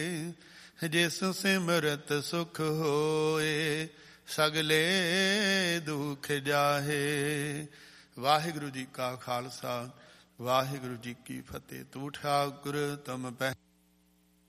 ਜਿਸ ਸਿਮਰਤ ਸੁਖ ਹੋਏ, ਸਗਲੇ ਦੁਖ ਜਾਹੇ। ਵਾਹਿਗੁਰੂ ਜੀ ਕਾ ਖਾਲਸਾ, ਵਾਹਿਗੁਰੂ ਜੀ ਕੀ ਫਤਿਹ। ਤੂੰ ਠਾਕੁਰ ਤੁਮ ਪਹਿ